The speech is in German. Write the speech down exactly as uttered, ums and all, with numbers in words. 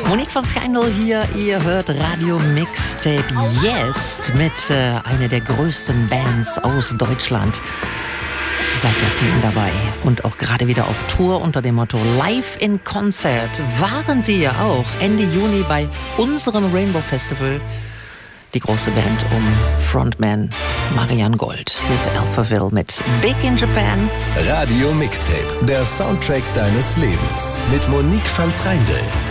Monique von Scandal hier, ihr hört Radio Mixtape jetzt mit äh, einer der größten Bands aus Deutschland. Seit Jahrzehnten dabei und auch gerade wieder auf Tour unter dem Motto Live in Concert. Waren sie ja auch Ende Juni bei unserem Rainbow Festival. Die große Band um Frontman Marian Gold. Hier ist Alphaville mit Big in Japan. Radio Mixtape, der Soundtrack deines Lebens mit Monique van Schreindel.